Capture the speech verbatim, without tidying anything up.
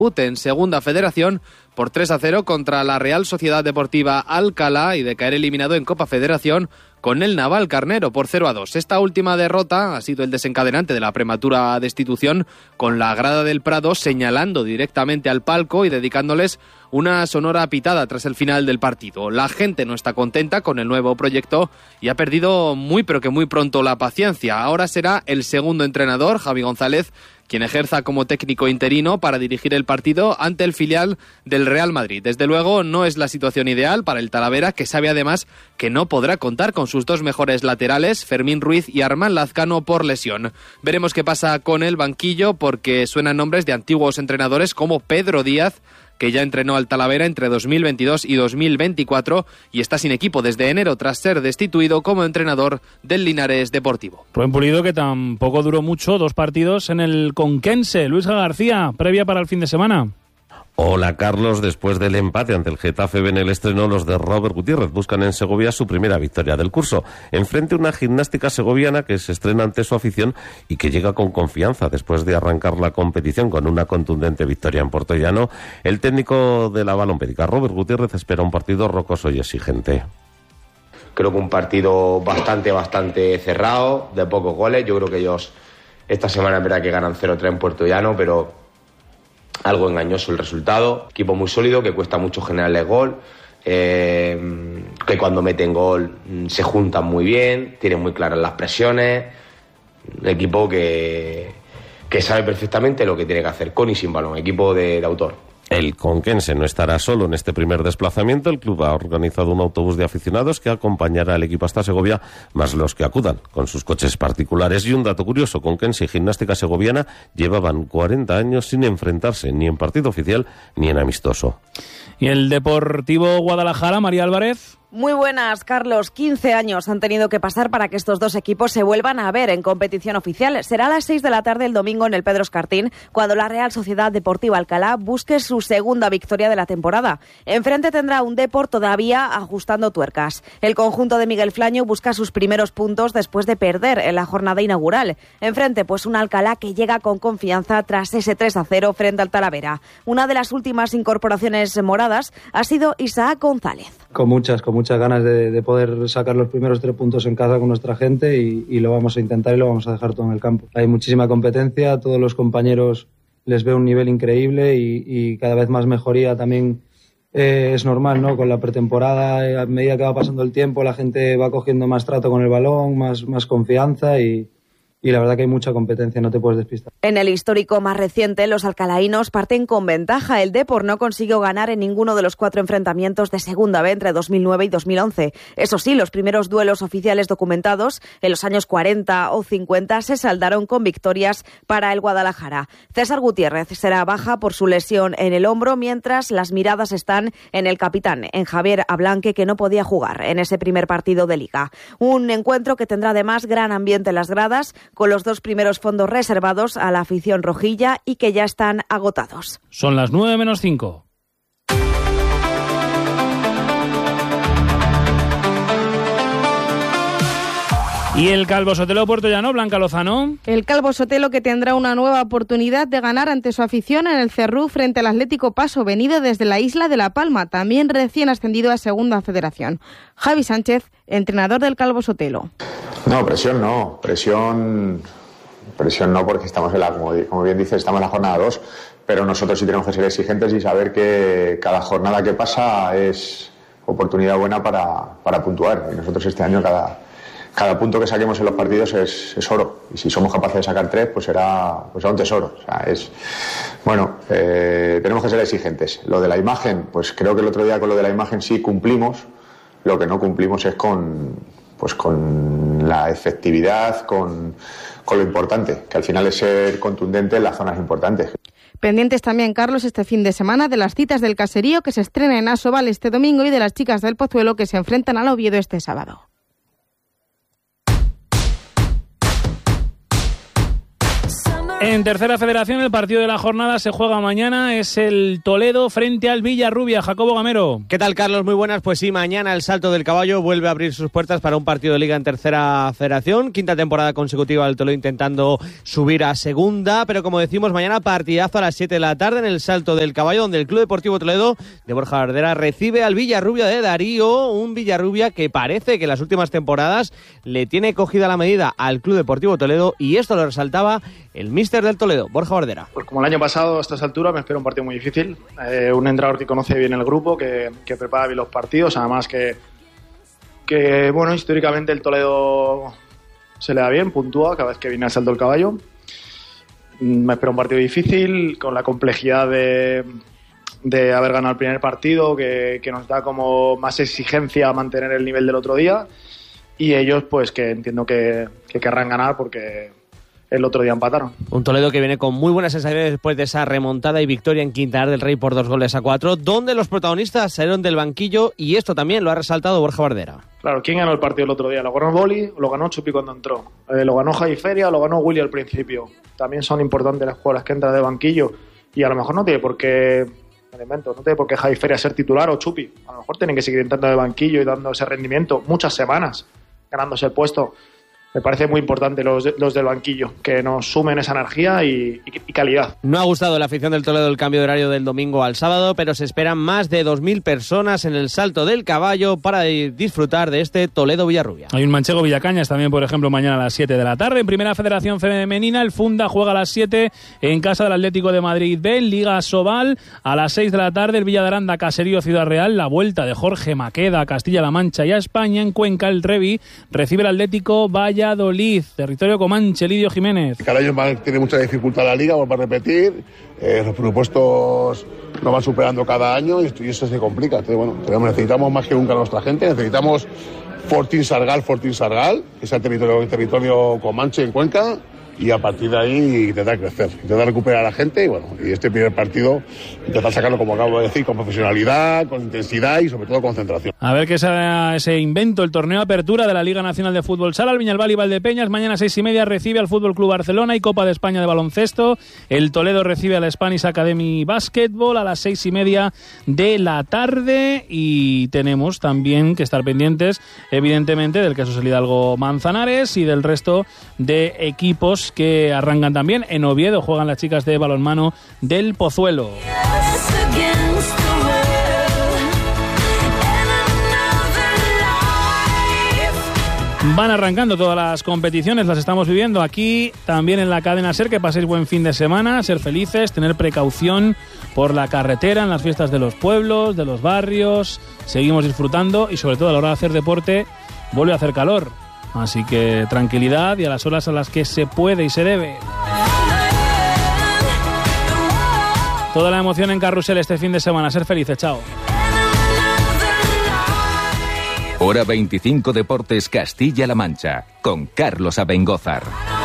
Ute en Segunda Federación por tres a cero contra la Real Sociedad Deportiva Alcalá y de caer eliminado en Copa Federación con el Navalcarnero por cero a dos. Esta última derrota ha sido el desencadenante de la prematura destitución, con la grada del Prado señalando directamente al palco y dedicándoles una sonora pitada tras el final del partido. La gente no está contenta con el nuevo proyecto y ha perdido muy pero que muy pronto la paciencia. Ahora será el segundo entrenador, Javi González, quien ejerza como técnico interino para dirigir el partido ante el filial del Real Madrid. Desde luego no es la situación ideal para el Talavera, que sabe además que no podrá contar con sus dos mejores laterales, Fermín Ruiz y Armán Lazcano, por lesión. Veremos qué pasa con el banquillo, porque suenan nombres de antiguos entrenadores como Pedro Díaz, que ya entrenó al Talavera entre dos mil veintidós y dos mil veinticuatro y está sin equipo desde enero tras ser destituido como entrenador del Linares Deportivo. Rubén Pulido, que tampoco duró mucho, dos partidos en el Conquense. Luis García, previa para el fin de semana. Hola Carlos, después del empate ante el Getafe en el estreno, los de Robert Gutiérrez buscan en Segovia su primera victoria del curso. Enfrente una gimnástica segoviana que se estrena ante su afición y que llega con confianza después de arrancar la competición con una contundente victoria en Portollano. El técnico de la Balompédica, Robert Gutiérrez, espera un partido rocoso y exigente. Creo que un partido bastante, bastante cerrado, de pocos goles. Yo creo que ellos esta semana es verdad que ganan cero tres en Puertollano, pero algo engañoso el resultado. Equipo muy sólido, que cuesta mucho generarle gol, eh, que cuando meten gol se juntan muy bien, tienen muy claras las presiones. Un equipo que, que sabe perfectamente lo que tiene que hacer, con y sin balón, equipo de, de autor. El conquense no estará solo en este primer desplazamiento. El club ha organizado un autobús de aficionados que acompañará al equipo hasta Segovia, más los que acudan con sus coches particulares. Y un dato curioso, Conquense y Gimnástica Segoviana llevaban cuarenta años sin enfrentarse ni en partido oficial ni en amistoso. ¿Y el Deportivo Guadalajara, María Álvarez? Muy buenas, Carlos. quince años han tenido que pasar para que estos dos equipos se vuelvan a ver en competición oficial. Será a las seis de la tarde el domingo en el Pedro Escartín, cuando la Real Sociedad Deportiva Alcalá busque su segunda victoria de la temporada. Enfrente tendrá un Depor todavía ajustando tuercas. El conjunto de Miguel Flaño busca sus primeros puntos después de perder en la jornada inaugural. Enfrente, pues un Alcalá que llega con confianza tras ese tres a cero frente al Talavera. Una de las últimas incorporaciones moradas ha sido Isaac González. Con muchas, con muchas ganas de, de poder sacar los primeros tres puntos en casa con nuestra gente y, y lo vamos a intentar y lo vamos a dejar todo en el campo. Hay muchísima competencia, todos los compañeros les veo un nivel increíble y, y cada vez más mejoría también. Eh, es normal, ¿no? Con la pretemporada, a medida que va pasando el tiempo, la gente va cogiendo más trato con el balón, más, más confianza y... Y la verdad que hay mucha competencia, no te puedes despistar. En el histórico más reciente, los alcalaínos parten con ventaja. El Depor no consiguió ganar en ninguno de los cuatro enfrentamientos de Segunda B entre dos mil nueve y dos mil once. Eso sí, los primeros duelos oficiales documentados en los años cuarenta o cincuenta se saldaron con victorias para el Guadalajara. César Gutiérrez será baja por su lesión en el hombro, mientras las miradas están en el capitán, en Javier Ablanque, que no podía jugar en ese primer partido de Liga. Un encuentro que tendrá además gran ambiente en las gradas, con los dos primeros fondos reservados a la afición rojilla y que ya están agotados. Son las nueve menos cinco. ¿Y el Calvo Sotelo Puertollano, Blanca Lozano? El Calvo Sotelo, que tendrá una nueva oportunidad de ganar ante su afición en el Cerrú frente al Atlético Paso, venido desde la isla de La Palma, también recién ascendido a Segunda Federación. Javi Sánchez, entrenador del Calvo Sotelo. No, presión no, presión presión no porque estamos en la, como, como bien dices, estamos en la jornada dos, pero nosotros sí tenemos que ser exigentes y saber que cada jornada que pasa es oportunidad buena para, para puntuar, y nosotros este año cada, cada punto que saquemos en los partidos es, es oro, y si somos capaces de sacar tres, pues será, pues será un tesoro. O sea, es, bueno, eh, tenemos que ser exigentes. Lo de la imagen, pues creo que el otro día con lo de la imagen sí cumplimos, lo que no cumplimos es con pues con la efectividad, con, con lo importante, que al final es ser contundente en las zonas importantes. Pendientes también, Carlos, este fin de semana de las citas del Caserío, que se estrena en Asobal este domingo, y de las chicas del Pozuelo, que se enfrentan al Oviedo este sábado. En tercera federación, el partido de la jornada se juega mañana, es el Toledo frente al Villarrubia. Jacobo Gamero. ¿Qué tal, Carlos? Muy buenas. Pues sí, mañana el Salto del Caballo vuelve a abrir sus puertas para un partido de liga en tercera federación. Quinta temporada consecutiva del Toledo intentando subir a segunda, pero como decimos, mañana partidazo a las siete de la tarde en el Salto del Caballo, donde el Club Deportivo Toledo de Borja Bardera recibe al Villarrubia de Darío, un Villarrubia que parece que en las últimas temporadas le tiene cogida la medida al Club Deportivo Toledo, y esto lo resaltaba el míster del Toledo, Borja Bardera. Pues como el año pasado, a estas alturas me espera un partido muy difícil. Eh, un entrenador que conoce bien el grupo, que, que prepara bien los partidos, además que, que, bueno, históricamente el Toledo se le da bien, puntúa cada vez que viene al Salto del Caballo. Me espera un partido difícil, con la complejidad de, de haber ganado el primer partido, que, que nos da como más exigencia a mantener el nivel del otro día, y ellos pues que entiendo que, que querrán ganar porque el otro día empataron. Un Toledo que viene con muy buenas sensaciones después de esa remontada y victoria en Quintanar del Rey por dos goles a cuatro, donde los protagonistas salieron del banquillo, y esto también lo ha resaltado Borja Bardera. Claro, ¿quién ganó el partido el otro día? ¿Lo ganó Boli o lo ganó Chupi cuando entró? Eh, ¿Lo ganó Javi Feria o lo ganó Willy al principio? También son importantes las jugadoras que entran de banquillo, y a lo mejor no tiene por qué, me invento, no tiene por qué Javi Feria ser titular o Chupi. A lo mejor tienen que seguir entrando de banquillo y dando ese rendimiento muchas semanas, ganándose el puesto. Me parece muy importante los, de, los del banquillo, que nos sumen esa energía y, y, y calidad. No ha gustado la afición del Toledo el cambio de horario del domingo al sábado, pero se esperan más de dos mil personas en el Salto del Caballo para disfrutar de este Toledo-Villarrubia. Hay un Manchego Villacañas también, por ejemplo, mañana a las siete de la tarde. En Primera Federación Femenina, el Funda juega a las siete en casa del Atlético de Madrid B. Liga Sobal, a las seis de la tarde, el Villa de Aranda, Caserío Ciudad Real. La vuelta de Jorge Maqueda a Castilla-La Mancha y a España. En Cuenca, el Revi recibe el Atlético Valladolid. Territorio Comanche, Lidio Jiménez. Cada año tiene mucha dificultad la liga, vuelvo a repetir, eh, los presupuestos nos van superando cada año y, esto, y eso se complica. Entonces, bueno, tenemos, necesitamos más que nunca a nuestra gente, necesitamos Fortín Sargal, Fortín Sargal, que sea el territorio, el territorio Comanche en Cuenca, y a partir de ahí intentar crecer, intentar recuperar a la gente y bueno, y este primer partido intentar sacarlo, como acabo de decir, con profesionalidad, con intensidad y sobre todo concentración. A ver qué sea ese invento, el torneo Apertura de la Liga Nacional de Fútbol Sala. El Viñalbal y Valdepeñas mañana a seis y media recibe al Fútbol Club Barcelona y Copa de España de baloncesto. El Toledo recibe a la Spanish Academy Basketball a las seis y media de la tarde, y tenemos también que estar pendientes evidentemente del caso Social Hidalgo Manzanares y del resto de equipos que arrancan también. En Oviedo juegan las chicas de balonmano del Pozuelo. Van arrancando todas las competiciones, las estamos viviendo aquí también en la cadena SER. Que paséis buen fin de semana, ser felices, tener precaución por la carretera, en las fiestas de los pueblos, de los barrios. Seguimos disfrutando y sobre todo a la hora de hacer deporte vuelve a hacer calor. Así que tranquilidad y a las horas a las que se puede y se debe. Toda la emoción en Carrusel este fin de semana. Ser felices, chao. Hora veinticinco Deportes Castilla-La Mancha, con Carlos Abengózar.